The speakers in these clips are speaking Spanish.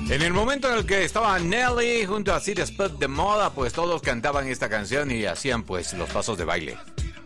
En el momento en el que estaba Nelly junto a Sid Spud de moda, pues todos cantaban esta canción y hacían pues los pasos de baile.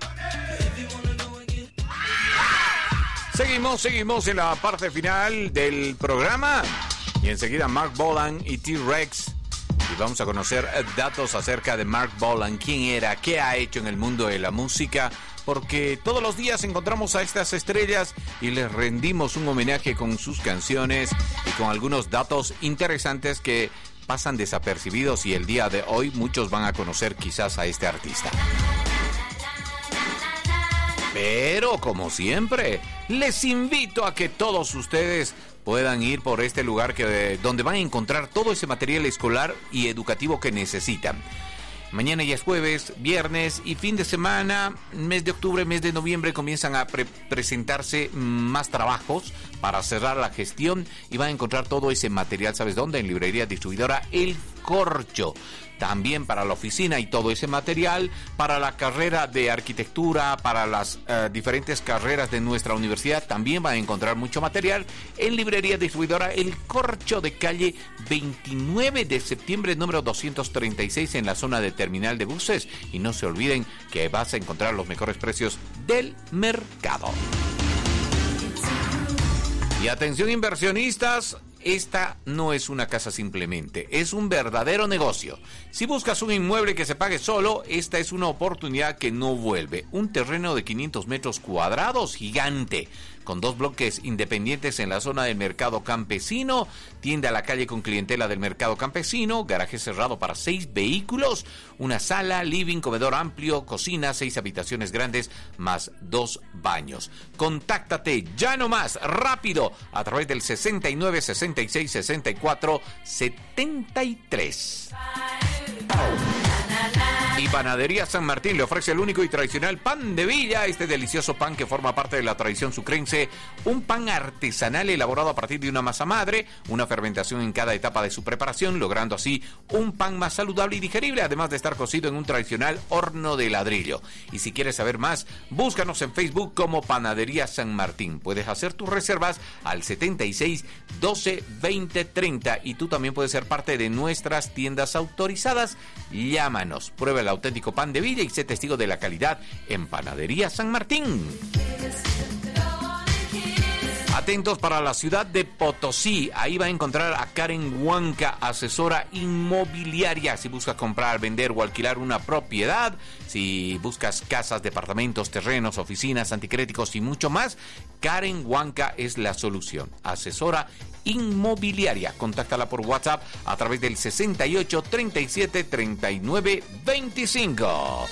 Seguimos en la parte final del programa y enseguida Mark Bolan y T-Rex. Y vamos a conocer datos acerca de Mark Bolan, quién era, qué ha hecho en el mundo de la música, porque todos los días encontramos a estas estrellas y les rendimos un homenaje con sus canciones y con algunos datos interesantes que pasan desapercibidos, y el día de hoy muchos van a conocer quizás a este artista. Pero, como siempre, les invito a que todos ustedes puedan ir por este lugar donde van a encontrar todo ese material escolar y educativo que necesitan. Mañana ya es jueves, viernes y fin de semana, mes de octubre, mes de noviembre, comienzan a presentarse más trabajos para cerrar la gestión y van a encontrar todo ese material, ¿sabes dónde? En librería distribuidora El Corcho. También para la oficina y todo ese material, para la carrera de arquitectura, para las diferentes carreras de nuestra universidad, también van a encontrar mucho material en librería distribuidora El Corcho, de calle 29 de septiembre, número 236, en la zona de terminal de buses. Y no se olviden que vas a encontrar los mejores precios del mercado. Y atención, inversionistas, esta no es una casa simplemente, es un verdadero negocio. Si buscas un inmueble que se pague solo, esta es una oportunidad que no vuelve. Un terreno de 500 metros cuadrados gigante, con 2 bloques independientes en la zona del mercado campesino, tienda a la calle con clientela del mercado campesino, garaje cerrado para 6 vehículos, una sala, living, comedor amplio, cocina, 6 habitaciones grandes, más 2 baños. Contáctate ya nomás, rápido, a través del 69 66 64 73. Y Panadería San Martín le ofrece el único y tradicional pan de Villa, este delicioso pan que forma parte de la tradición sucrense, un pan artesanal elaborado a partir de una masa madre, una fermentación en cada etapa de su preparación, logrando así un pan más saludable y digerible, además de estar cocido en un tradicional horno de ladrillo. Y si quieres saber más, búscanos en Facebook como Panadería San Martín. Puedes hacer tus reservas al 76 12 20 30 y tú también puedes ser parte de nuestras tiendas autorizadas. Llámanos, prueba el auténtico pan de Villa y sé testigo de la calidad en Panadería San Martín. Atentos para la ciudad de Potosí, ahí va a encontrar a Karen Huanca, asesora inmobiliaria. Si buscas comprar, vender o alquilar una propiedad, si buscas casas, departamentos, terrenos, oficinas, anticréticos y mucho más, Karen Huanca es la solución. Asesora inmobiliaria. Contáctala por WhatsApp a través del 68 37 39 25.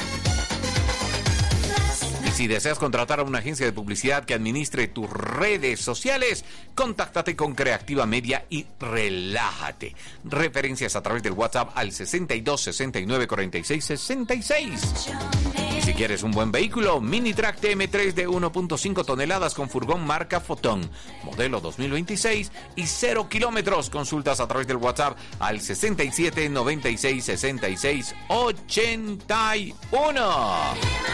Y si deseas contratar a una agencia de publicidad que administre tus redes sociales, contáctate con Creativa Media y relájate. Referencias a través del WhatsApp al 62 69 46 66. Y si quieres un buen vehículo, Minitrack TM3 de 1.5 toneladas con furgón marca Fotón, modelo 2026 y 0 kilómetros. Consultas a través del WhatsApp al 67 96 66 81.